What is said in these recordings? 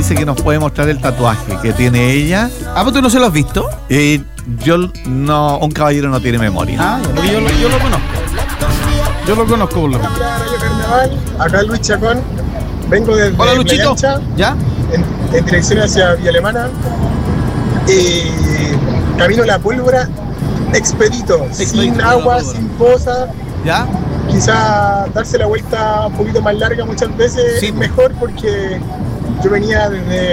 dice que nos puede mostrar el tatuaje que tiene ella. Ah, ¿pero tú no se lo has visto? Yo no, un caballero no tiene memoria. Ah, porque yo lo conozco. Yo lo conozco por lo menos. Radio Carnaval, acá Luis Chacón. Vengo desde Hola, Luchito. Ancha, ¿Ya? en dirección hacia Villa Alemana. Camino a la pólvora expedito, sin agua, sin poza. ¿Ya? Quizá darse la vuelta un poquito más larga muchas veces Sí. es mejor, porque yo venía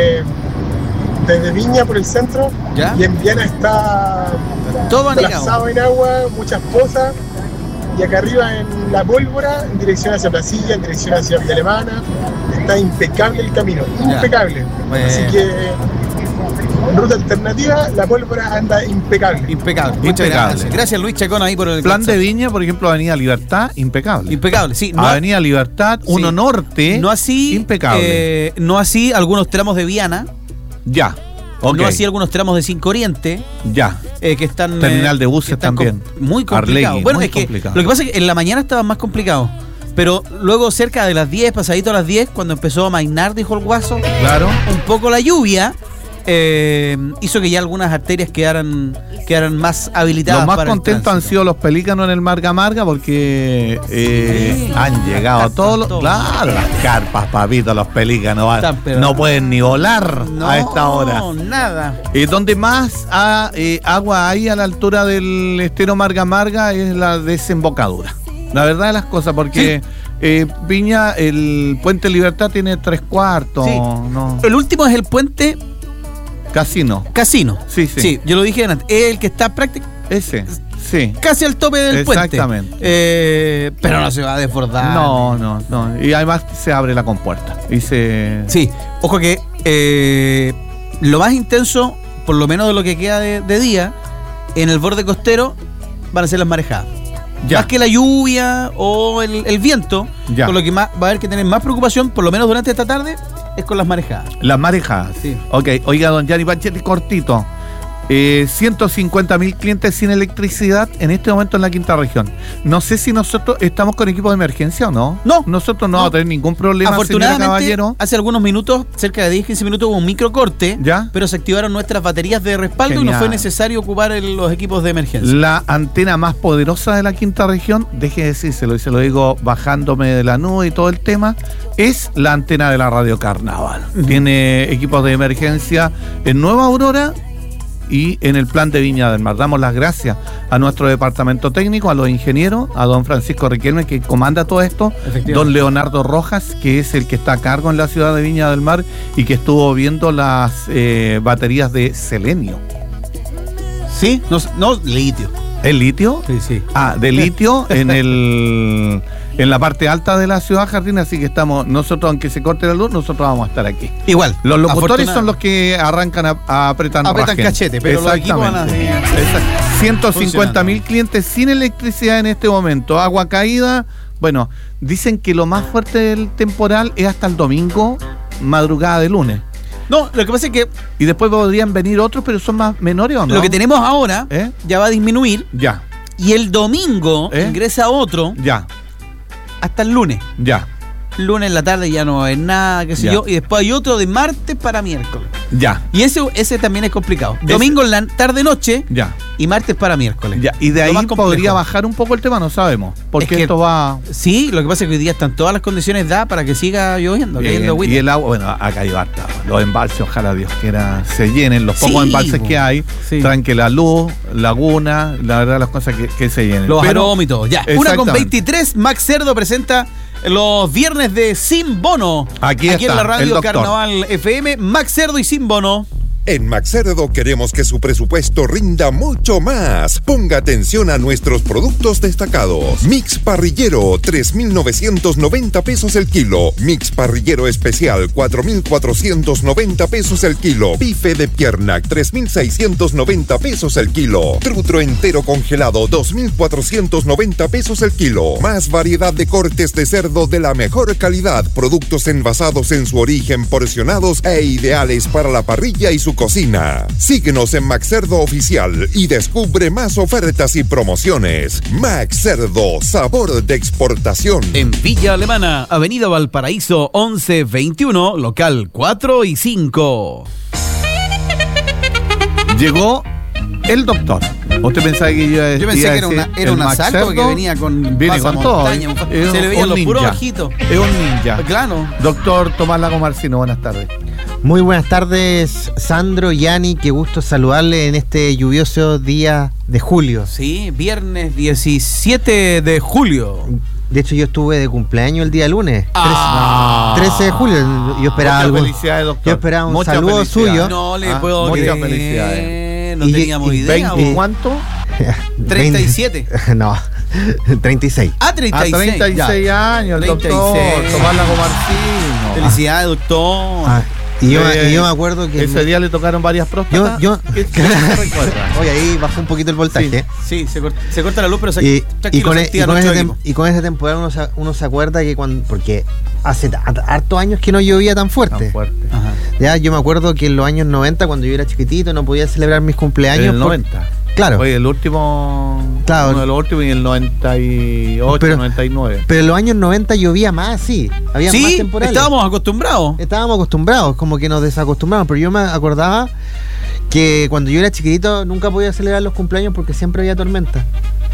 desde Viña por el centro. ¿Ya? Y en Viana está Todo anegado. colapsado en agua, muchas pozas. Y acá arriba en la pólvora, en dirección hacia Placilla, en dirección hacia Villa Alemana, está impecable el camino, Ya. impecable. Bueno. Así que en ruta alternativa, la pólvora anda impecable. Impecable. Muchas Impecable. gracias. Gracias, Luis Chacón, ahí por el Plan WhatsApp. de Viña, por ejemplo, Avenida Libertad, impecable. Impecable, sí. No, Avenida Libertad, 1 Sí. Norte, no así. impecable. No así algunos tramos de Viana. Ya. Ok. No así algunos tramos de Cinco Oriente. Ya. Que están. Terminal de buses que están también. muy complicado. Arlegui, Bueno, muy es que complicado. lo que pasa es que en la mañana estaban más complicados. Pero luego, cerca de las 10, pasadito a las 10, cuando empezó a mainar, dijo el Guaso, Claro. un poco la lluvia, hizo que ya algunas arterias quedaran más habilitadas. Los más para el contentos han tránsito. sido los pelícanos en el Marga Marga, porque Sí. han llegado Carpas, todos los. todo. Claro, las carpas, papito, los pelícanos. Están, pero- No pueden ni volar No, a esta hora. nada. Donde más agua hay a la altura del estero Marga Marga es la desembocadura. La verdad de las cosas, porque Viña, el Puente Libertad tiene 3/4. Sí. No, El último es el puente Casino. Casino. Sí, sí. Sí, yo lo dije antes. Es el que está prácticamente Ese. Sí. casi al tope del puente. Exactamente. Pero no se va a desbordar. No. Y además se abre la compuerta. Y se. Sí, ojo que lo más intenso, por lo menos de lo que queda de día, en el borde costero van a ser las marejadas. Ya. Más que la lluvia o el viento, Ya. con lo que va a haber que tener más preocupación, por lo menos durante esta tarde, es con las marejadas. Las marejadas. Sí. Ok, oiga, don Gianni Panchetti, cortito. 150.000 clientes sin electricidad en este momento en la quinta región. No sé si nosotros estamos con equipo de emergencia o no. No. Nosotros no vamos a tener ningún problema, señora Afortunadamente, caballero. hace algunos minutos, cerca de 10-15 minutos, hubo un microcorte, ¿Ya? pero se activaron nuestras baterías de respaldo y no Genial. fue necesario ocupar los equipos de emergencia. La antena más poderosa de la quinta región, deje de decírselo, y se lo digo bajándome de la nube y todo el tema, es la antena de la Radio Carnaval. Tiene equipos de emergencia en Nueva Aurora y en el plan de Viña del Mar. Damos las gracias a nuestro departamento técnico, a los ingenieros, a don Francisco Riquelme, que comanda todo esto, don Leonardo Rojas, que es el que está a cargo en la ciudad de Viña del Mar y que estuvo viendo las baterías de selenio. ¿Sí? No, litio. ¿El litio? Sí. Ah, de litio en la parte alta de la ciudad, Jardín, así que estamos, nosotros, aunque se corte la luz, nosotros vamos a estar aquí. Igual. Los locutores son los que arrancan apretan Apretan cachete, pero los equipos van a... 150.000 clientes sin electricidad en este momento. Agua caída. Bueno, dicen que lo más fuerte del temporal es hasta el domingo, madrugada de lunes. No, lo que pasa es que Y después podrían venir otros, pero son más menores, ¿o no? lo que tenemos ahora ¿Eh? ya va a disminuir Ya, y el domingo ingresa otro ya, hasta el lunes. ya, Lunes en la tarde ya no va a haber nada, qué sé Ya. yo. Y después hay otro de martes para miércoles. ya, Y ese también es complicado. Domingo en la tarde-noche ya. y martes para miércoles. Ya, y de Lo ahí más complejo. podría bajar un poco el tema, no sabemos. Porque Es que- esto va. Sí, lo que pasa es que hoy día están todas las condiciones dadas para que siga lloviendo. Bien, cayendo agüita. y el agua, bueno, acá hay harta. Los embalses, ojalá Dios quiera, se llenen. Los pocos Sí, embalses po. que hay, Sí. tranque la luz, laguna, la verdad, las cosas que se llenen. Los Pero- aromas y todo. Ya, Exactamente. 1:23, Max Cerdo presenta los viernes de Sin Bono. Aquí en está, la el radio doctor. Carnaval FM, Max Cerdo y Sin Bono. En Maxcerdo queremos que su presupuesto rinda mucho más. Ponga atención a nuestros productos destacados. Mix parrillero, 3.990 pesos el kilo. Mix parrillero especial, 4.490 pesos el kilo. Bife de pierna, 3.690 pesos el kilo. Trutro entero congelado, 2.490 pesos el kilo. Más variedad de cortes de cerdo de la mejor calidad. Productos envasados en su origen, porcionados e ideales para la parrilla y su tu cocina. Síguenos en Max Cerdo Oficial y descubre más ofertas y promociones. Max Cerdo, sabor de exportación. En Villa Alemana, Avenida Valparaíso 1121, local 4 y 5. Llegó el doctor. ¿Usted pensaba que yo pensé que era un asalto que venía con todo. Se le veían los puros ojitos. Es un ninja. Claro. Doctor Tomás Lago Marcino, buenas tardes. Muy buenas tardes, Sandro, Yani, qué gusto saludarle en este lluvioso día de julio. Sí, viernes 17 de julio. De hecho, yo estuve de cumpleaños el día lunes, 13 de julio. Yo esperaba algo. Felicidades, doctor. Yo esperaba un Muchas saludo suyo. No le puedo muchas creer. felicidades. No teníamos idea. ¿20 cuánto? 37. No, 36. 36. 36 años, el 36. doctor Tomás Lago Marcino. Felicidades, doctor. Y yo me acuerdo que ese día le tocaron varias próstatas. ¿Qué se recuerda? Oye, ahí bajó un poquito el voltaje. Sí, se corta la luz, pero y con esa temporada uno se acuerda que porque hace hartos años que no llovía tan fuerte. Ajá. Ya, yo me acuerdo que en los años 90, cuando yo era chiquitito, no podía celebrar mis cumpleaños. En el 90. Claro. Oye, el último. Claro. Uno de los últimos y el 98, 99. Pero en los años 90 llovía más, sí. Había más temporales. Estábamos acostumbrados, como que nos desacostumbramos. Pero yo me acordaba que cuando yo era chiquitito nunca podía celebrar los cumpleaños porque siempre había tormenta.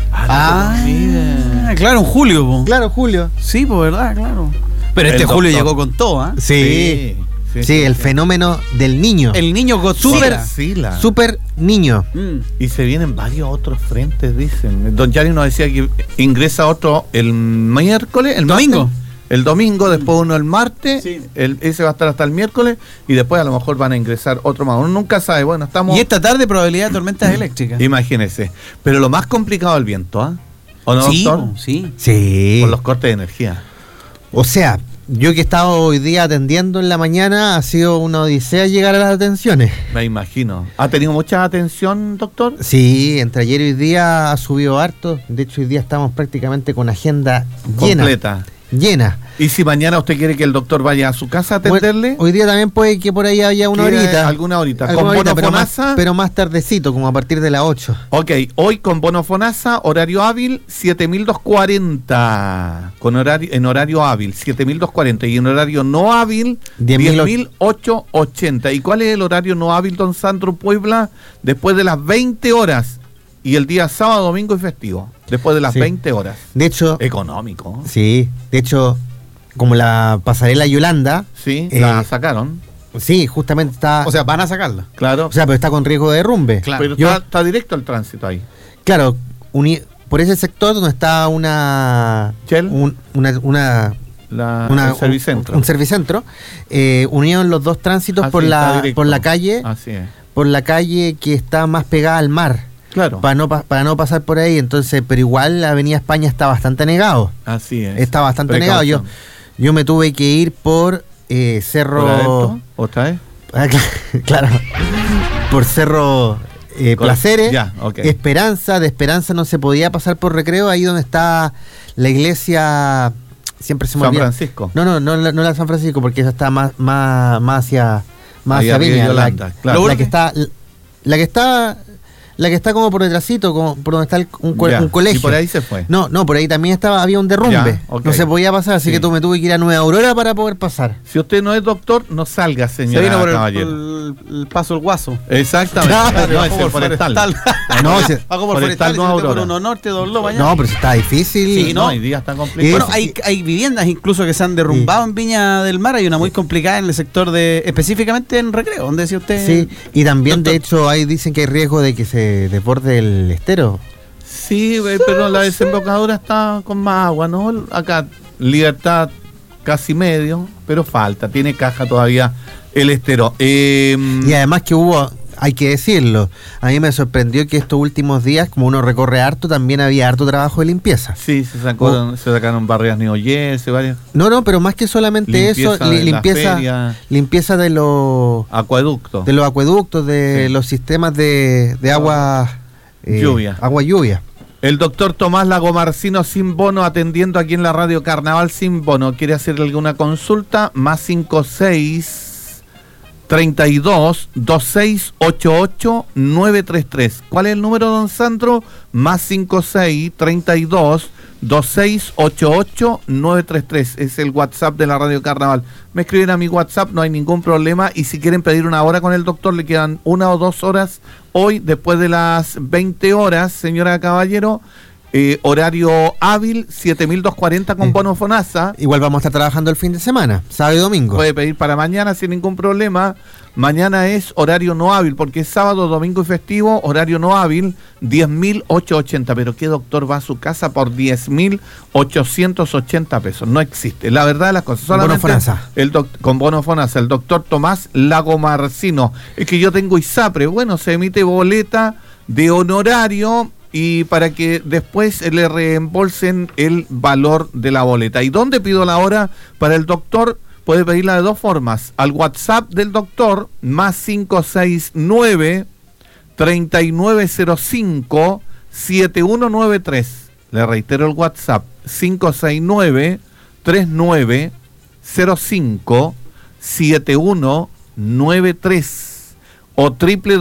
Claro, en julio, po. Claro, julio. Sí, pues verdad, claro. Pero El julio doctor llegó con todo, ¿ah? Sí. Sí, el fenómeno del niño. El niño Godzilla. Súper niño. Y se vienen varios otros frentes, dicen. Don Gianni nos decía que ingresa otro el miércoles, el domingo. Martes, el domingo, después uno el martes, ese va a estar hasta el miércoles y después a lo mejor van a ingresar otro más. Uno nunca sabe. Bueno, estamos. Y esta tarde probabilidad de tormentas eléctricas. Imagínese. Pero lo más complicado es el viento, ¿ah? ¿O no, doctor? Sí. Por los cortes de energía. O sea, yo que he estado hoy día atendiendo en la mañana, ha sido una odisea llegar a las atenciones. Me imagino. ¿Ha tenido mucha atención, doctor? Sí, entre ayer y hoy día ha subido harto. De hecho, hoy día estamos prácticamente con agenda Completa. Llena. ¿Y si mañana usted quiere que el doctor vaya a su casa a atenderle? Hoy día también puede que por ahí haya una horita. Alguna horita. ¿Con bono FONASA? Pero más tardecito, como a partir de las 8. Ok, hoy con bono FONASA, horario hábil, 7.240. En horario hábil, 7.240. Y en horario no hábil, 10.880. ¿Y cuál es el horario no hábil, don Sandro Puebla? Después de las 20 horas. Y el día sábado, domingo y festivo. Después de las 20 horas. De hecho. Económico. Sí, de hecho, como la pasarela Yolanda. Sí, la sacaron. Sí, justamente está. O sea, van a sacarla. Claro. O sea, pero está con riesgo de derrumbe. Claro. Pero está directo el tránsito ahí. Claro, por ese sector donde está un servicentro. Un servicentro. Unieron los dos tránsitos por la calle. Así es. Por la calle que está más pegada al mar. Claro. Para no pasar por ahí, entonces, pero igual la Avenida España está bastante negado. Así es. Está bastante negado. Yo me tuve que ir por Cerro. ¿Por adentro? ¿Otra vez? Claro. Por Cerro Placeres. Ya, okay. Esperanza. De Esperanza no se podía pasar por Recreo, ahí donde está la iglesia. Siempre se me olvida. San Francisco. No la San Francisco, porque esa está más hacia Viña. Yolanda, claro. La que está como por detrásito, como por donde está un colegio. Y por ahí se fue. No, por ahí también había un derrumbe. Ya, okay. No se podía pasar, así que me tuve que ir a Nueva Aurora para poder pasar. Si usted no es doctor, no salga, señor. Se vino por caballero. el paso el Guaso. Exactamente. No, es el forestal. Hago por Forestal, Nueva Aurora. Por uno norte, dobló mañana. No, pero está difícil. Sí, no, hoy día está complicado. Bueno, hay viviendas incluso que se han derrumbado en Viña del Mar. Hay una muy complicada en el sector específicamente en Recreo, donde decía usted. Sí, y también de hecho ahí dicen que hay riesgo de que se desborde el estero. Sí, pero la desembocadura está con más agua, ¿no? Acá Libertad casi medio, pero tiene caja todavía el estero. Y además que hay que decirlo, a mí me sorprendió que estos últimos días, como uno recorre harto, también había harto trabajo de limpieza. Sí, se sacaron barrias Neoyese, varias. No, pero más que solamente limpieza de los acueductos. De los acueductos, de los sistemas de agua lluvia. El doctor Tomás Lago Marcino sin bono atendiendo aquí en la Radio Carnaval sin bono. ¿Quiere hacerle alguna consulta? Más 56 32-2688-933. ¿Cuál es el número, don Sandro? Más 56-32-2688-933. Es el WhatsApp de la Radio Carnaval. Me escriben a mi WhatsApp, no hay ningún problema. Y si quieren pedir una hora con el doctor, le quedan 1 o 2 horas hoy, después de las 20 horas, señora Caballero. Horario hábil, 7.240 con bono FONASA. Igual vamos a estar trabajando el fin de semana, sábado y domingo. Puede pedir para mañana sin ningún problema. Mañana es horario no hábil, porque es sábado, domingo y festivo. Horario no hábil, 10.880. Pero ¿qué doctor va a su casa por 10.880 pesos? No existe. La verdad de las cosas. Solamente bono FONASA. Con bono FONASA. El doctor Tomás Lagomarcino. Es que yo tengo ISAPRE. Bueno, se emite boleta de honorario y para que después le reembolsen el valor de la boleta. ¿Y dónde pido la hora para el doctor? Puede pedirla de 2 formas. Al WhatsApp del doctor, más 569-3905-7193. Le reitero el WhatsApp, 569-3905-7193 o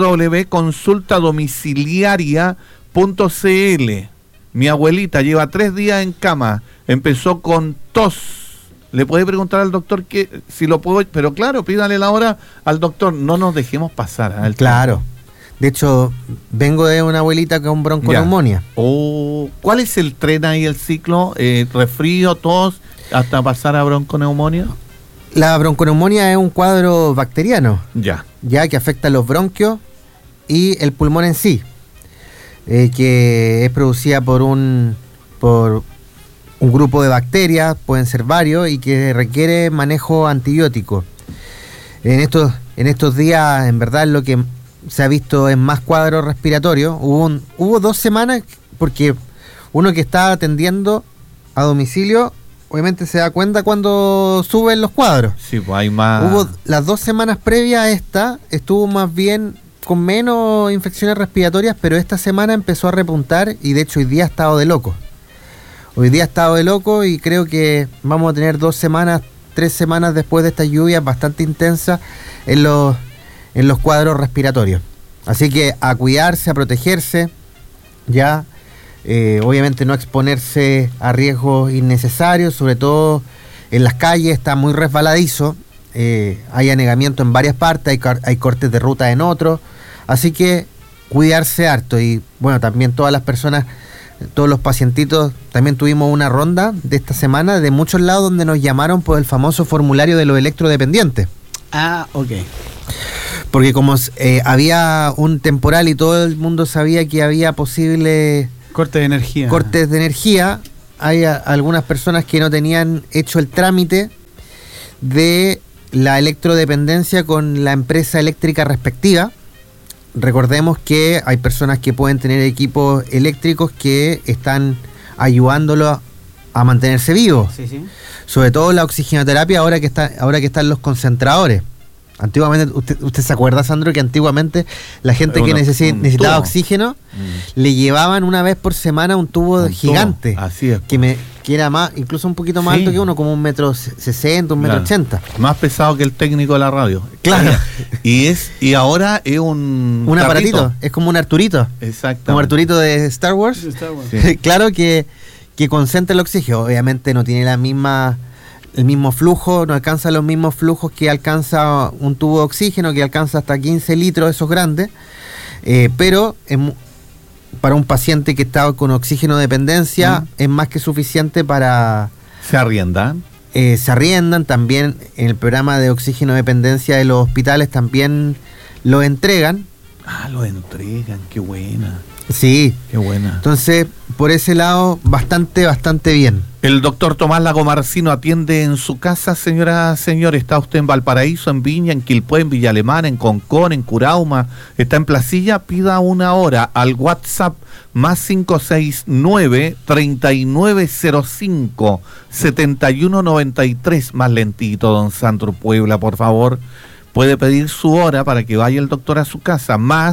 www.consultadomiciliaria.cl. Mi abuelita lleva 3 días en cama, empezó con tos. Le puede preguntar al doctor que si lo puedo, pero claro, pídale la hora al doctor, no nos dejemos pasar. Claro. De hecho, vengo de una abuelita con bronconeumonía. ¿Cuál es el tren ahí, el ciclo? ¿Resfrío, tos, hasta pasar a bronconeumonía? La bronconeumonía es un cuadro bacteriano. Ya que afecta los bronquios y el pulmón en sí, que es producida por un grupo de bacterias, pueden ser varios, y que requiere manejo antibiótico. En estos días, en verdad, lo que se ha visto en más cuadros respiratorios. Hubo 2 semanas, porque uno que está atendiendo a domicilio, obviamente se da cuenta cuando suben los cuadros. Sí, pues hay más. Hubo las 2 semanas previas a esta, estuvo más bien con menos infecciones respiratorias, pero esta semana empezó a repuntar y de hecho hoy día ha estado de loco. Y creo que vamos a tener 2 semanas, 3 semanas después de esta lluvia bastante intensa en los cuadros respiratorios. Así que a cuidarse, a protegerse, ya obviamente no exponerse a riesgos innecesarios, sobre todo en las calles, está muy resbaladizo, hay anegamiento en varias partes, hay cortes de ruta en otros, así que cuidarse harto. Y bueno, también todas las personas, todos los pacientitos, también tuvimos una ronda de esta semana de muchos lados donde nos llamaron por el famoso formulario de los electrodependientes. Ok. Porque como había un temporal y todo el mundo sabía que había posibles cortes de energía, hay algunas personas que no tenían hecho el trámite de la electrodependencia con la empresa eléctrica respectiva. Recordemos que hay personas que pueden tener equipos eléctricos que están ayudándolo a mantenerse vivos. Sí. Sobre todo la oxigenoterapia ahora que están los concentradores. Antiguamente, ¿usted se acuerda, Sandro, que antiguamente la gente que necesitaba oxígeno le llevaban una vez por semana un tubo gigante? Así es. Que era más, incluso un poquito más alto que uno, como 1,60 m, 1,80 m. Más pesado que el técnico de la radio. Claro. Y ahora es un aparatito, es como un Arturito. Exacto. Como Arturito de Star Wars. Sí. Claro que concentra el oxígeno. Obviamente no tiene el mismo flujo, no alcanza los mismos flujos que alcanza un tubo de oxígeno, que alcanza hasta 15 litros, esos grandes, pero para un paciente que está con oxígeno dependencia es más que suficiente para... ¿Se arriendan? Se arriendan también. En el programa de oxígeno dependencia de los hospitales también lo entregan. Lo entregan, qué buena. Sí. Qué buena. Entonces, por ese lado, bastante bien. El doctor Tomás Lagomarcino atiende en su casa, señora, señor. Está usted en Valparaíso, en Viña, en Quilpué, en Villa Alemana, en Concón, en Curauma. Está en Placilla, pida una hora al WhatsApp más 569-3905-7193. Más lentito, don Sandro Puebla, por favor. Puede pedir su hora para que vaya el doctor a su casa. Más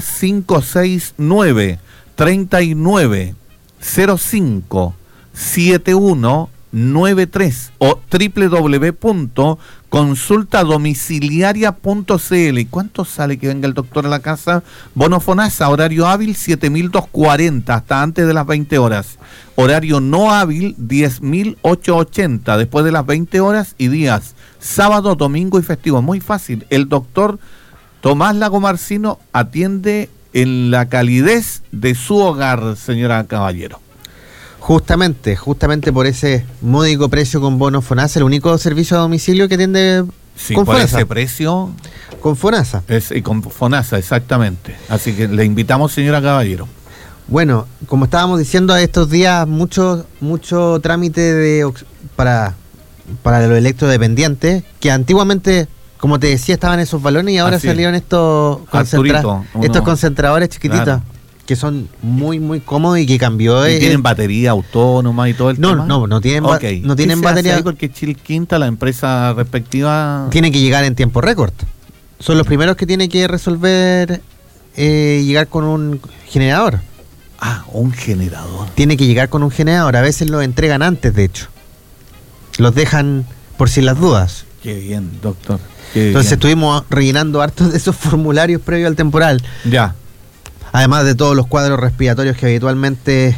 569-3905-7193 o www.consultadomiciliaria.cl. Consulta domiciliaria.cl. ¿Y cuánto sale que venga el doctor a la casa? Bono FONASA, horario hábil 7.240 hasta antes de las 20 horas. Horario no hábil 10.880 después de las 20 horas y días sábado, domingo y festivo. Muy fácil. El doctor Tomás Lagomarsino atiende en la calidez de su hogar, señora Caballero. Justamente por ese módico precio con bono FONASA, el único servicio a domicilio que atiende con por FONASA. ese precio. Con FONASA. Y con FONASA, exactamente. Así que le invitamos, señora Caballero. Bueno, como estábamos diciendo, estos días mucho trámite para los electrodependientes, que antiguamente, como te decía, estaban esos balones y ahora salieron estos concentradores chiquititos. Claro. Que son muy, muy cómodos y que cambió. ¿Y tienen batería autónoma y todo el tema? No tienen, no tienen batería. Porque Chilquinta, la empresa respectiva, tiene que llegar en tiempo récord. Son los primeros que tienen que resolver llegar con un generador. Un generador. Tiene que llegar con un generador. A veces los entregan antes, de hecho. Los dejan por si las dudas. Qué bien, doctor. Entonces estuvimos rellenando hartos de esos formularios previo al temporal. Ya. Además de todos los cuadros respiratorios que habitualmente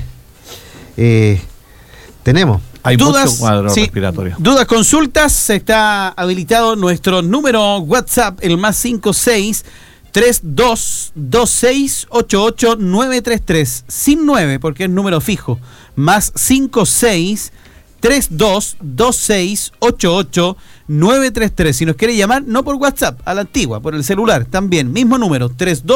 tenemos. Hay muchos cuadros respiratorios. Dudas, consultas, está habilitado nuestro número WhatsApp, el más 56-3226-88-933, sin 9 porque es número fijo, más 56-3226-88-933. Si nos quiere llamar, no por WhatsApp, a la antigua, por el celular, también, mismo número,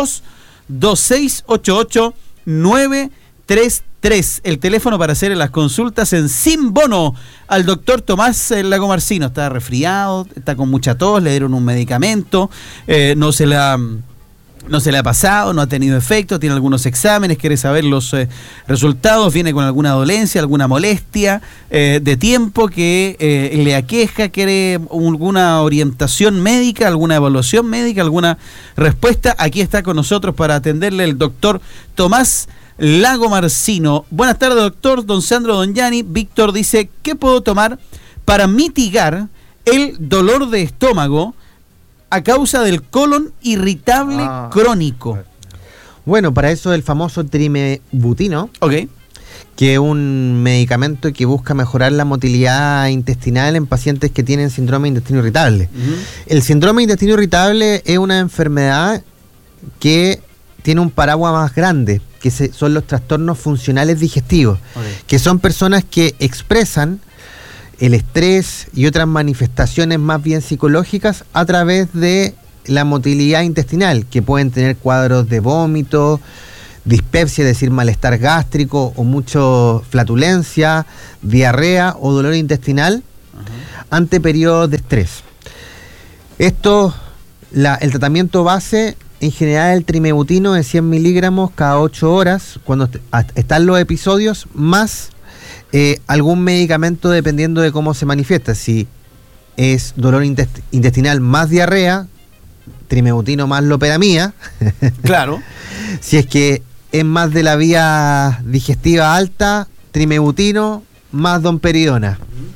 3226-88-933. El teléfono para hacer las consultas en Sin Bono al doctor Tomás Lagomarsino. Está resfriado, está con mucha tos, le dieron un medicamento, no se le ha pasado, no ha tenido efecto, tiene algunos exámenes, quiere saber los resultados, viene con alguna dolencia, alguna molestia de tiempo que le aqueja, quiere alguna orientación médica, alguna evaluación médica, alguna respuesta. Aquí está con nosotros para atenderle el doctor Tomás Lagomarsino. Buenas tardes, doctor. Don Sandro, don Yanni. Víctor dice, ¿qué puedo tomar para mitigar el dolor de estómago a causa del colon irritable crónico? Bueno, para eso el famoso trimebutino, que es un medicamento que busca mejorar la motilidad intestinal en pacientes que tienen síndrome de intestino irritable. El síndrome de intestino irritable es una enfermedad que tiene un paraguas más grande, que son los trastornos funcionales digestivos, que son personas que expresan el estrés y otras manifestaciones más bien psicológicas a través de la motilidad intestinal, que pueden tener cuadros de vómito, dispepsia, es decir, malestar gástrico o mucho flatulencia, diarrea o dolor intestinal ante periodos de estrés. El tratamiento base, en general, el trimebutino de 100 miligramos cada 8 horas, cuando están los episodios, más algún medicamento dependiendo de cómo se manifiesta. Si es dolor intestinal más diarrea, trimebutino más loperamida. Claro. Si es que es más de la vía digestiva alta, trimebutino más domperidona.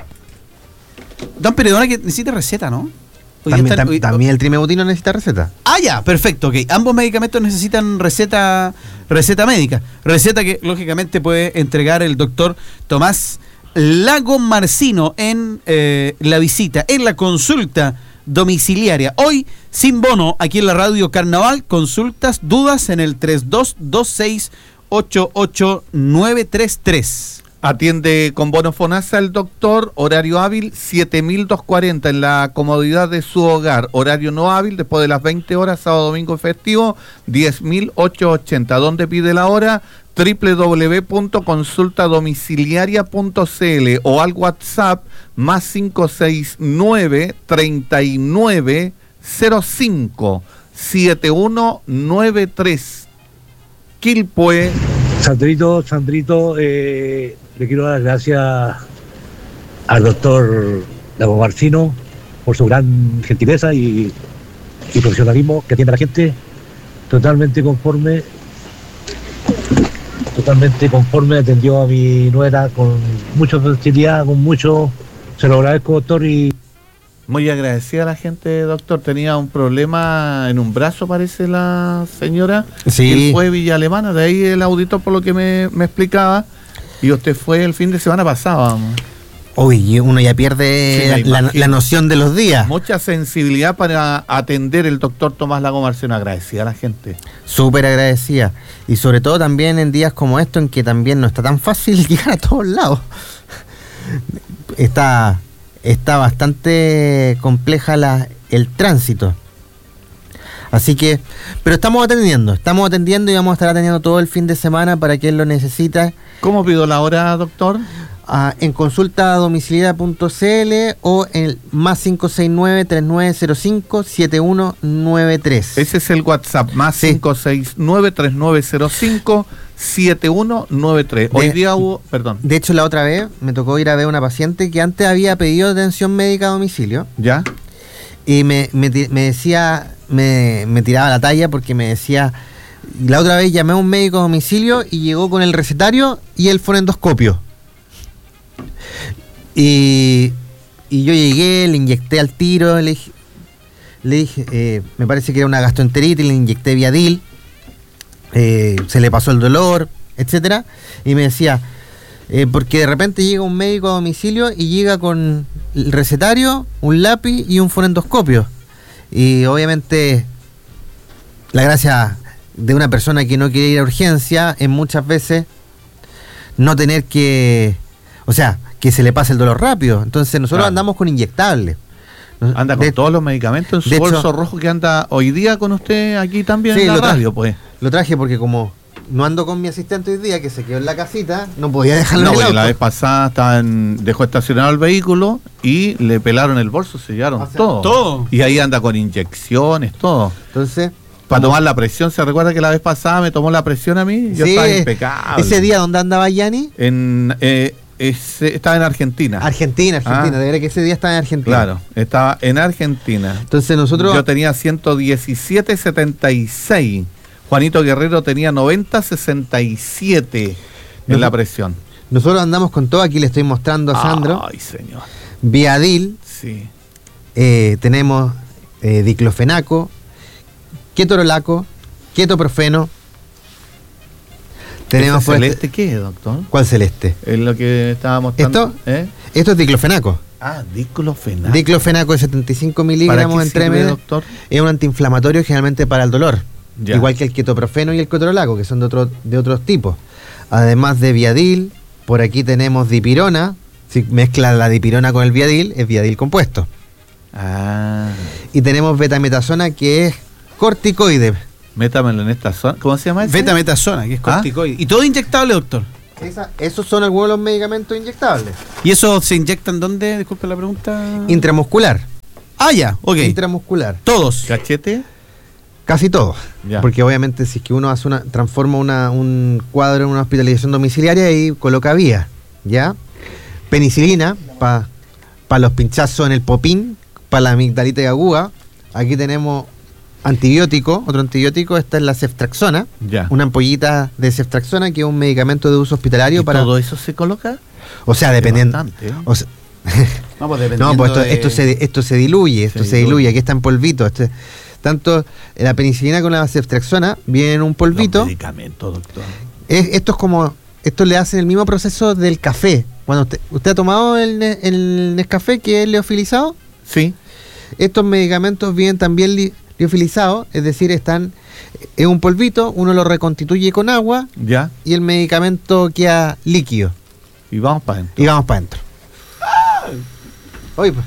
Domperidona que necesita receta, ¿no? También el trimebutino necesita receta. Ya, perfecto, ok. Ambos medicamentos necesitan receta médica. Receta que, lógicamente, puede entregar el doctor Tomás Lagomarsino en la visita, en la consulta domiciliaria. Hoy, Sin Bono, aquí en la Radio Carnaval, consultas, dudas en el 3226-88-933. Atiende con bono FONASA el doctor, horario hábil 7.240 en la comodidad de su hogar, horario no hábil después de las 20 horas, sábado, domingo festivo, 10.880. ¿Dónde pide la hora? www.consultadomiciliaria.cl o al WhatsApp más 569-3905-7193. Quilpué. Sandrito, le quiero dar las gracias al doctor Lagomarsino por su gran gentileza y profesionalismo que atiende a la gente, totalmente conforme atendió a mi nuera con mucha facilidad, se lo agradezco, doctor, y Muy agradecida a la gente, doctor. Tenía un problema en un brazo, parece la señora. Sí. Y él fue Villa Alemana, de ahí el auditor por lo que me explicaba. Y usted fue el fin de semana pasado, vamos. Uy, uno ya pierde Sí, me imagino. la noción de los días. Mucha sensibilidad para atender el doctor Tomás Lago Marciano. Agradecida a la gente. Súper agradecida. Y sobre todo también en días como estos, en que también no está tan fácil llegar a todos lados. Está bastante compleja el tránsito. Así que, pero estamos atendiendo y vamos a estar atendiendo todo el fin de semana para quien lo necesita. ¿Cómo pido la hora, doctor? En consultadomiciliaria.cl o en más 569-3905-7193. Ese es el WhatsApp, más Sí. 569-3905-7193. Hoy día hubo, perdón, De hecho, la otra vez me tocó ir a ver a una paciente que antes había pedido atención médica a domicilio ¿ya? y me decía, me tiraba la talla porque me decía, la otra vez llamé a un médico a domicilio y llegó con el recetario y el fonendoscopio. Y yo llegué, le inyecté al tiro, le dije, me parece que era una gastroenteritis, le inyecté Viadil, se le pasó el dolor, etcétera, y me decía, porque de repente llega un médico a domicilio y llega con el recetario, un lápiz y un fonendoscopio. Y obviamente la gracia de una persona que no quiere ir a urgencia es muchas veces no tener que, o sea, que se le pase el dolor rápido. Entonces nosotros Claro. andamos con inyectables. Anda con todos los medicamentos en de su bolso hecho- rojo que anda hoy día con usted aquí también Sí, en la lo traje. radio, pues. Lo traje porque como no ando con mi asistente hoy día, que se quedó en la casita, no podía dejarlo No, en el porque la auto. vez pasada dejó estacionado el vehículo y le pelaron el bolso, sellaron O sea, todo. todo. Y ahí anda con inyecciones, todo. Entonces, Para tomar la presión, ¿se recuerda que la vez pasada me tomó la presión a mí? Yo sí, estaba impecable. ese día donde andaba Yanni, Estaba en Argentina. Argentina, Ah. de verdad que ese día estaba en Argentina. Claro, estaba en Argentina. Entonces nosotros, Yo tenía 117,76. Juanito Guerrero tenía 90,67 en la presión. nosotros andamos con todo, aquí le estoy mostrando a Sandro, Ay, señor. Viadil, Sí. tenemos diclofenaco, ketorolaco, ketoprofeno. Tenemos ¿Ese celeste qué es, doctor? ¿Cuál celeste? Es lo que estaba mostrando. ¿Esto? Esto es diclofenaco. Diclofenaco. Diclofenaco de 75 ¿Para miligramos qué entre sirve, medio. doctor? Es un antiinflamatorio generalmente para el dolor. Ya. Igual que el ketoprofeno y el ketorolaco, que son de otros tipos. Además de Viadil, por aquí tenemos dipirona. Si mezcla la dipirona con el Viadil, es Viadil compuesto. Ah, Y tenemos betametasona, que es corticoide. métamelo en esta zona. ¿Cómo se llama ese? Betametasona, que es corticoide. Y todo inyectable, doctor. Esos son algunos de los medicamentos inyectables. ¿Y eso se inyectan dónde? Disculpe la pregunta. Intramuscular. Ah, ya, ok. Intramuscular. Todos. ¿Cachete? Casi todo. Ya. Porque obviamente si es que uno transforma un cuadro en una hospitalización domiciliaria y coloca vía, ¿ya? Penicilina para los pinchazos en el popín, para la amigdalitis aguda. Aquí tenemos antibiótico, otro antibiótico, esta es la ceftraxona, Ya. una ampollita de ceftraxona que es un medicamento de uso hospitalario ¿Y para, todo eso se coloca? o sea, dependiendo. Bastante, ¿eh? O sea, No, pues no, pues esto se diluye, Se diluye. aquí está en polvito. Tanto la penicilina como la ceftraxona vienen en un polvito. Los medicamentos, doctor. Esto le hace el mismo proceso del café. Cuando usted ha tomado el Nescafé, que es liofilizado, Sí. estos medicamentos vienen también liofilizados, es decir, es un polvito, uno lo reconstituye con agua Ya. y el medicamento queda líquido. Y vamos para adentro. Y vamos para adentro. Oye, pues,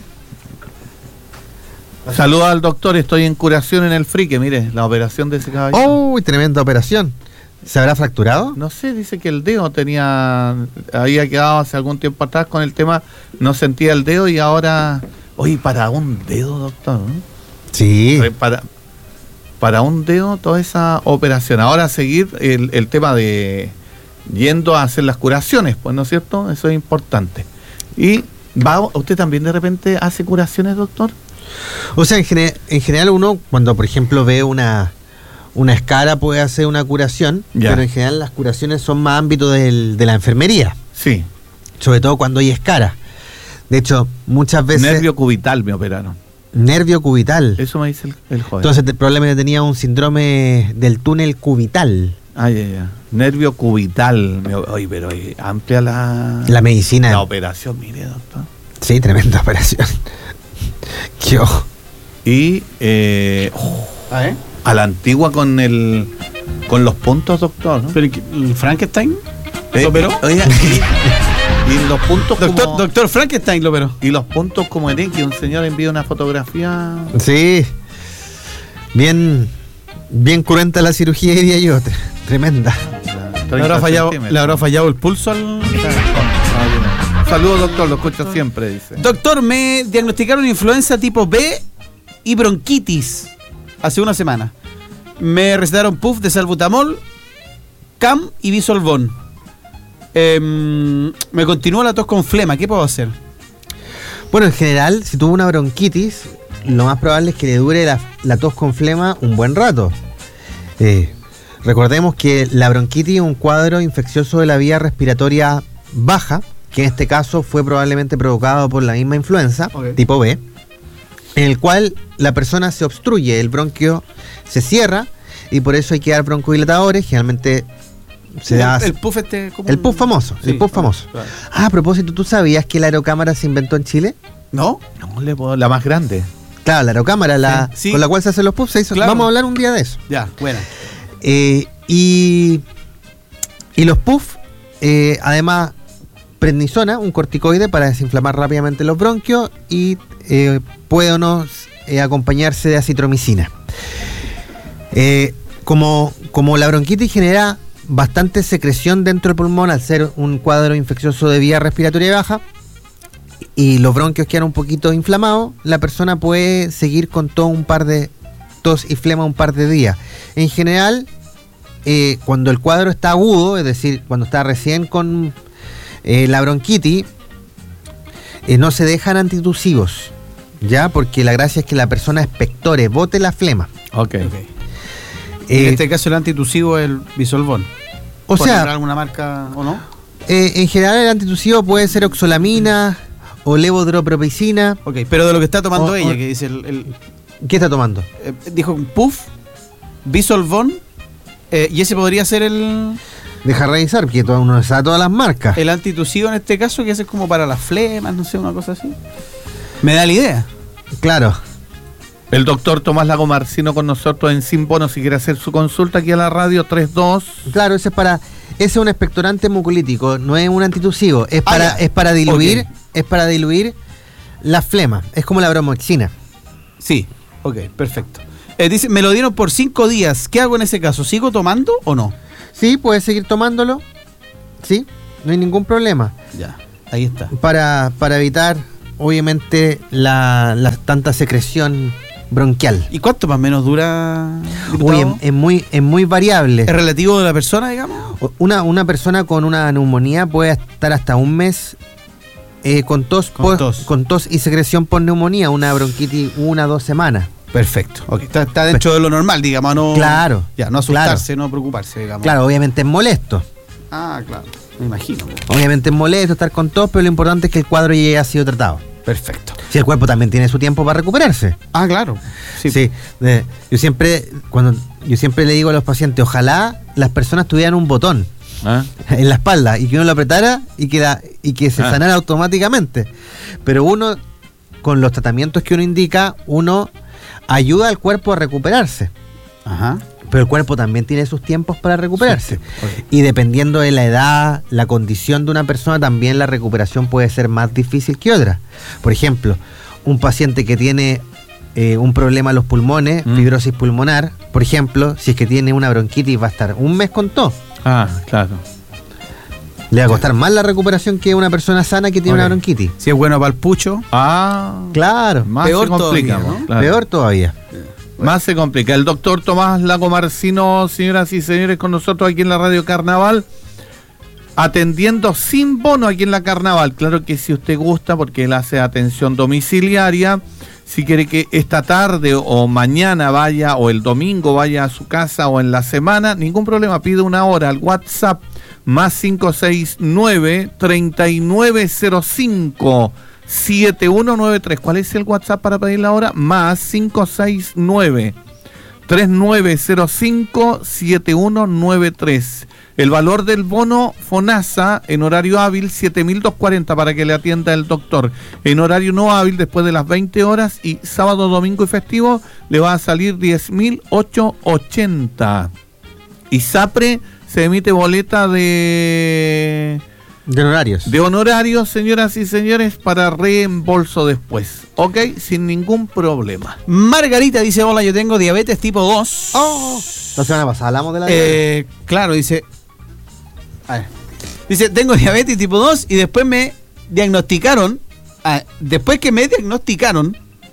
Saluda al doctor, estoy en curación en el Frique, mire, la operación de ese caballero. ¡oh! Tremenda operación. ¿Se habrá fracturado? No sé, dice que el dedo había quedado hace algún tiempo atrás con el tema, no sentía el dedo y ahora, oye, para un dedo, doctor, ¿no? Sí. Para un dedo toda esa operación. Ahora seguir el tema de yendo a hacer las curaciones, pues, ¿no es cierto? Eso es importante. Y ¿usted también de repente hace curaciones, doctor? O sea, en general uno, cuando por ejemplo ve una escara, puede hacer una curación, Ya. pero en general las curaciones son más ámbito de la enfermería, Sí. sobre todo cuando hay escara. De hecho, muchas veces... Nervio cubital me operaron. Nervio cubital. Eso me dice el joven. Entonces probablemente tenía un síndrome del túnel cubital. Ya. Nervio cubital. Oye, pero amplia la medicina. La operación, mire, doctor. Sí, tremenda operación. Qué ojo. Y a la antigua con los puntos, doctor, ¿no? ¿Pero el Frankenstein lo operó? Oiga, y los puntos Doctor Frankenstein lo operó. Y los puntos como en X, un señor envía una fotografía. Sí. Bien cruenta la cirugía, diría yo. Tremenda. ¿Le habrá fallado el pulso al...? Saludos, doctor, lo escucho siempre, dice. Doctor, me diagnosticaron influenza tipo B y bronquitis hace una semana. Me recetaron puff de salbutamol, Cam y Bisolvón. Me continúa la tos con flema. ¿Qué puedo hacer? Bueno, en general, si tuvo una bronquitis, lo más probable es que le dure la tos con flema un buen rato. Recordemos que la bronquitis es un cuadro infeccioso de la vía respiratoria baja, que en este caso fue probablemente provocado por la misma influenza, tipo B, en el cual la persona se obstruye, el bronquio se cierra y por eso hay que dar broncodilatadores. Generalmente se da el puff el puff famoso, sí, el puff famoso. Claro. A propósito, ¿tú sabías que la aerocámara se inventó en Chile? No, la más grande. Claro, la aerocámara, sí. Con la cual se hacen los puffs, se hizo. Claro. Vamos a hablar un día de eso. Ya, buena. Y los puffs, además, prednisona, un corticoide para desinflamar rápidamente los bronquios, y puede o no acompañarse de acitromicina. Como la bronquitis genera bastante secreción dentro del pulmón al ser un cuadro infeccioso de vía respiratoria baja y los bronquios quedan un poquito inflamados, la persona puede seguir con todo un par de tos y flema un par de días. En general, cuando el cuadro está agudo, es decir, cuando está recién con la bronquitis, no se dejan antitusivos, ¿ya? Porque la gracia es que la persona expectore, bote la flema. Okay. En este caso el antitusivo es el Bisolvón. O sea, alguna marca o no? En general el antitusivo puede ser oxolamina o levodropropicina. Ok, pero de lo que está tomando ella, que dice ¿Qué está tomando? Dijo puff, Bisolvón, y ese podría ser el... Deja revisar, porque todo uno sabe todas las marcas. El antitusivo en este caso, que ese es como para las flemas, no sé, una cosa así. Me da la idea. Claro. El doctor Tomás Lagomarcino con nosotros en Sin Bono, si quiere hacer su consulta aquí a la radio 32. Claro, ese es un expectorante mucolítico, no es un antitusivo, es para diluir, okay. Es para diluir la flema, es como la bromoxina. Sí, ok, perfecto. Dice, me lo dieron por 5 días, ¿qué hago en ese caso? ¿Sigo tomando o no? Sí, puedes seguir tomándolo, sí, no hay ningún problema. Ya, ahí está. Para evitar, obviamente, la tanta secreción bronquial. ¿Y cuánto más o menos dura? Uy, es muy variable. ¿Es relativo de la persona, digamos? Una persona con una neumonía puede estar hasta un mes con tos y secreción por neumonía, una bronquitis 1 o 2 semanas. Perfecto. Okay. Está dentro de lo normal, digamos, no. Claro. Ya, no asustarse, no preocuparse, digamos. Claro, obviamente es molesto. Ah, claro. Me imagino. Obviamente es molesto estar con tos, pero lo importante es que el cuadro ya haya sido tratado. Perfecto. Si el cuerpo también tiene su tiempo para recuperarse. Ah, claro. Sí. Yo siempre le digo a los pacientes, ojalá las personas tuvieran un botón en la espalda y que uno lo apretara y que se sanara automáticamente. Pero uno, con los tratamientos que uno indica, uno ayuda al cuerpo a recuperarse. Ajá. Pero el cuerpo también tiene sus tiempos para recuperarse. Sí. Okay. Y dependiendo de la edad, la condición de una persona, también la recuperación puede ser más difícil que otra. Por ejemplo, un paciente que tiene un problema en los pulmones, fibrosis pulmonar, por ejemplo, si es que tiene una bronquitis, va a estar un mes con tos. Ah, claro. Le va a costar más la recuperación que una persona sana que tiene una bronquitis. Si es bueno para el pucho. Claro. Más peor se complica, todavía, ¿no? Claro. Peor todavía. Más se complica. El doctor Tomás Lagomarcino, señoras y señores, con nosotros aquí en la Radio Carnaval, atendiendo sin bono aquí en la Carnaval. Claro que si usted gusta, porque él hace atención domiciliaria, si quiere que esta tarde o mañana vaya, o el domingo vaya a su casa, o en la semana, ningún problema, pide una hora al WhatsApp más 569-3905 7193. ¿Cuál es el WhatsApp para pedirla ahora? Más 569 3905 7193. El valor del bono FONASA en horario hábil 7.240 para que le atienda el doctor. En horario no hábil después de las 20 horas y sábado, domingo y festivo le va a salir 10.880. Y SAPRE se emite boleta de honorarios. De honorarios, señoras y señores, para reembolso después. ¿Ok? Sin ningún problema. Margarita dice, hola, yo tengo diabetes tipo 2. La semana pasada hablamos de la diabetes. Claro, dice... A ver. Dice, tengo diabetes tipo 2 y después me diagnosticaron. Después que me diagnosticaron,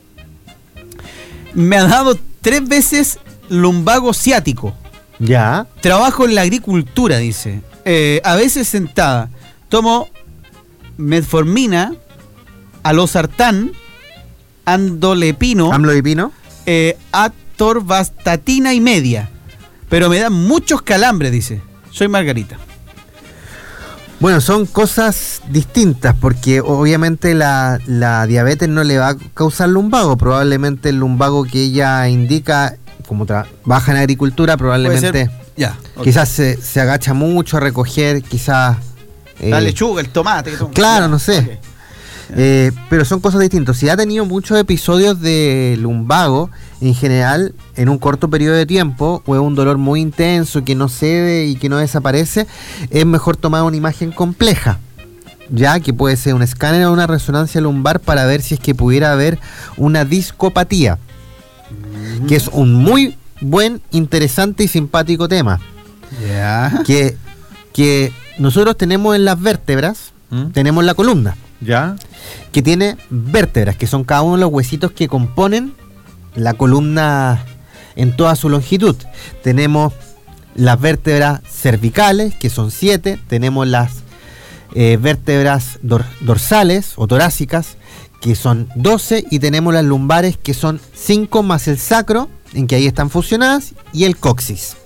me ha dado 3 veces lumbago ciático. Ya. Trabajo en la agricultura, dice. A veces sentada. Tomo metformina, alosartán, amlodipino, atorvastatina y media. Pero me dan muchos calambres, dice. Soy Margarita. Bueno, son cosas distintas porque obviamente la diabetes no le va a causar lumbago. Probablemente el lumbago que ella indica, como trabaja en agricultura, probablemente ya, okay. Quizás se agacha mucho a recoger, quizás... la lechuga, el tomate. Claro, no sé. Okay. Pero son cosas distintas. Si ha tenido muchos episodios de lumbago, en general, en un corto periodo de tiempo, o es un dolor muy intenso que no cede y que no desaparece, es mejor tomar una imagen compleja, ya que puede ser un escáner o una resonancia lumbar para ver si es que pudiera haber una discopatía, que es un muy buen, interesante y simpático tema. Yeah. Que nosotros tenemos en las vértebras, tenemos la columna, ¿ya? Que tiene vértebras, que son cada uno de los huesitos que componen la columna en toda su longitud. Tenemos las vértebras cervicales, que son 7, tenemos las vértebras dorsales o torácicas, que son 12, y tenemos las lumbares, que son 5, más el sacro, en que ahí están fusionadas, y el coxis.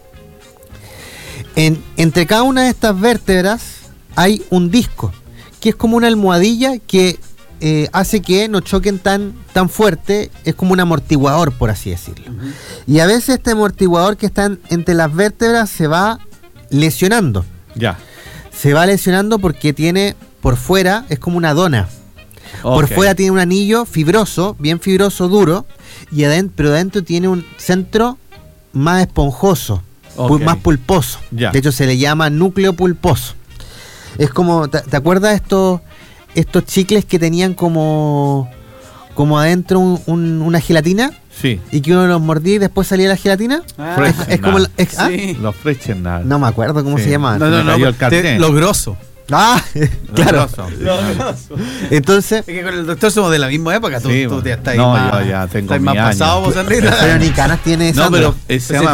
Entre cada una de estas vértebras hay un disco, que es como una almohadilla que hace que no choquen tan fuerte, es como un amortiguador, por así decirlo. Uh-huh. Y a veces este amortiguador que está entre las vértebras se va lesionando. Ya. Se va lesionando porque tiene por fuera, es como una dona. Okay. Por fuera tiene un anillo fibroso, bien fibroso, duro, y pero adentro tiene un centro más esponjoso, más pulposo. Ya. De hecho se le llama núcleo pulposo. Es como, ¿te acuerdas estos chicles que tenían como adentro una gelatina? Sí. Y que uno los mordía y después salía la gelatina. Es como sí. Los Frechenal. No me acuerdo cómo se llamaban. Lo grosso. Ah, claro. Entonces, es que con el doctor somos de la misma época. Tú ya estás ahí. No, yo ya tengo estás más pasado, vos, Andrés. Pero ni canas tiene esa. No, pero se llama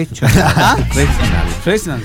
Frechenal.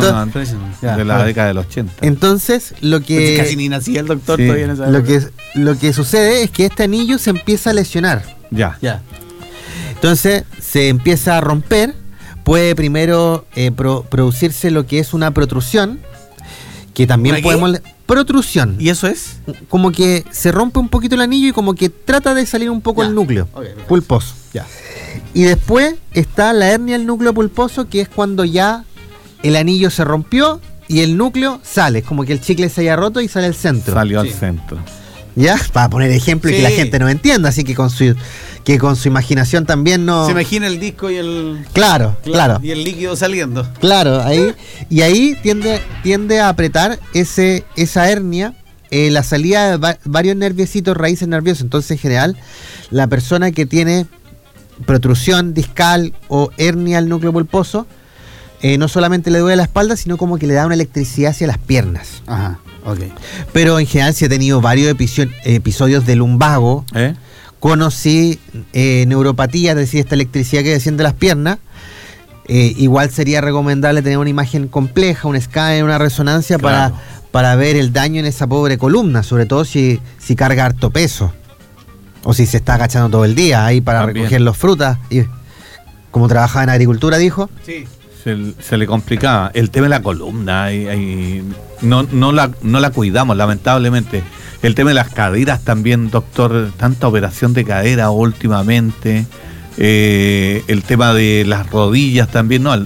De la década del 80. Entonces, lo que... Casi ni nacía el doctor todavía en esa época. Lo que sucede es que este anillo se empieza a lesionar. Ya. Entonces, se empieza a romper. Puede primero producirse lo que es una protrusión, que también podemos... Protrusión. ¿Y eso es? Como que se rompe un poquito el anillo y como que trata de salir un poco el núcleo pulposo. Ya. Y después está la hernia del núcleo pulposo, que es cuando ya el anillo se rompió y el núcleo sale. Es como que el chicle se haya roto y sale al centro. Salió al centro. ¿Ya? Para poner ejemplo y que la gente no entienda, así que con su imaginación también no... Se imagina el disco y el... Claro. Y el líquido saliendo. Claro, ahí tiende a apretar esa hernia, la salida de varios nerviositos, raíces nerviosas. Entonces, en general, la persona que tiene protrusión discal o hernia al núcleo pulposo, no solamente le duele la espalda, sino como que le da una electricidad hacia las piernas. Ajá. Okay. Pero en general, si ha tenido varios episodios de lumbago, conocí neuropatía, es decir, esta electricidad que desciende de las piernas, igual sería recomendable tener una imagen compleja, un escáner, una resonancia, claro, para ver el daño en esa pobre columna, sobre todo si carga harto peso o si se está agachando todo el día ahí para recoger las frutas. Y como trabajaba en agricultura, dijo. Sí. Se le complicaba. El tema de la columna, no la cuidamos, lamentablemente. El tema de las caderas también, doctor, tanta operación de cadera últimamente. El tema de las rodillas también, ¿no?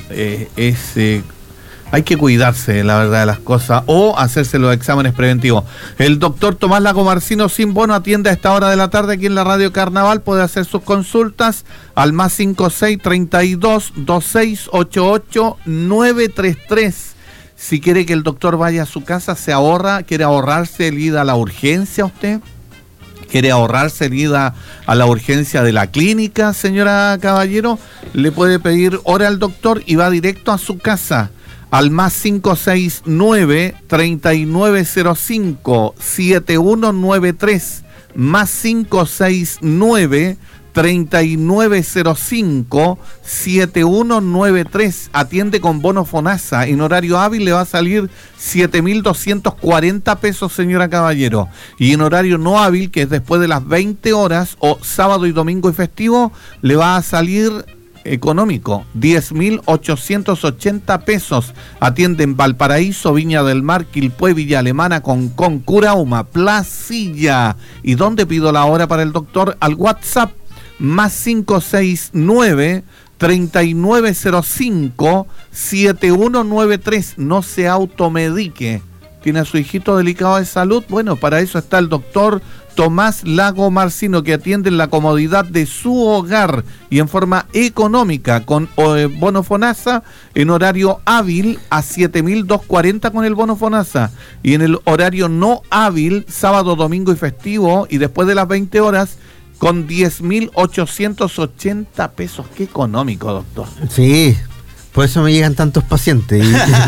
Hay que cuidarse, la verdad de las cosas, o hacerse los exámenes preventivos. El doctor Tomás Lagomarcino sin bono atiende a esta hora de la tarde aquí en la Radio Carnaval. Puede hacer sus consultas al más 5632-2688-933. Si quiere que el doctor vaya a su casa, quiere ahorrarse el ida a la urgencia usted. ¿Quiere ahorrarse el ida a la urgencia de la clínica, señora Caballero? Le puede pedir hora al doctor y va directo a su casa. Al más 569-3905-7193, más 569-3905-7193, atiende con bono FONASA, en horario hábil le va a salir 7.240 pesos, señora Caballero, y en horario no hábil, que es después de las 20 horas, o sábado y domingo y festivo, le va a salir económico, 10.880 pesos. Atiende en Valparaíso, Viña del Mar, Quilpué, Villa Alemana, Concón, Curauma, Placilla. ¿Y dónde pido la hora para el doctor? Al WhatsApp, más 569-3905-7193. No se automedique. ¿Tiene a su hijito delicado de salud? Bueno, para eso está el doctor Tomás Lagomarcino, que atiende en la comodidad de su hogar y en forma económica con bono FONASA, en horario hábil a 7.240 con el bono FONASA, y en el horario no hábil, sábado, domingo y festivo, y después de las 20 horas, con 10.880 pesos. Qué económico, doctor. Sí, por eso me llegan tantos pacientes.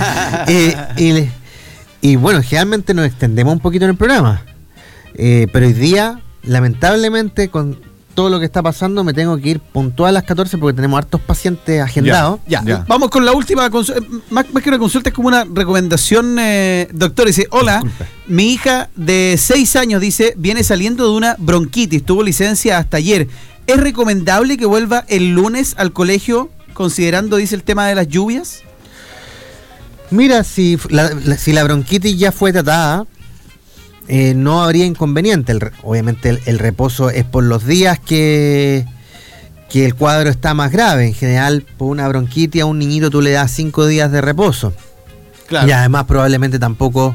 Y bueno, generalmente nos extendemos un poquito en el programa. Pero hoy día, lamentablemente, con todo lo que está pasando, me tengo que ir puntual a las 14 porque tenemos hartos pacientes agendados. Ya. Vamos con la última consulta. Más que una consulta, es como una recomendación, doctor. Dice, hola, disculpa. Mi hija de 6 años, dice, viene saliendo de una bronquitis, tuvo licencia hasta ayer. ¿Es recomendable que vuelva el lunes al colegio, considerando, dice, el tema de las lluvias? Mira, si la bronquitis ya fue tratada, no habría inconveniente. Obviamente el reposo es por los días que el cuadro está más grave. En general, por una bronquitis a un niñito tú le das 5 días de reposo. Claro. Y además probablemente tampoco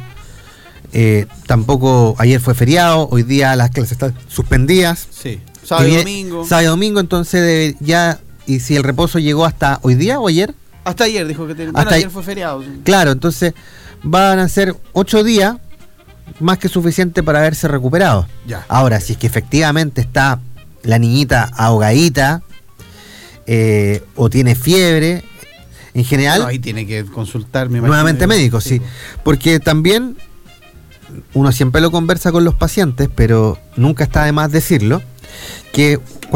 ayer fue feriado, hoy día las clases están suspendidas. Sí. Sábado y domingo. Entonces y si el reposo llegó hasta hoy día o ayer. Hasta ayer dijo que ayer fue feriado. Sí. Claro, entonces van a ser 8 días, más que suficiente para haberse recuperado. Ya. Ahora, si es que efectivamente está la niñita ahogadita o tiene fiebre, en general... No, ahí tiene que consultar, nuevamente médico, sí. Porque también uno siempre lo conversa con los pacientes, pero nunca está de más decirlo, que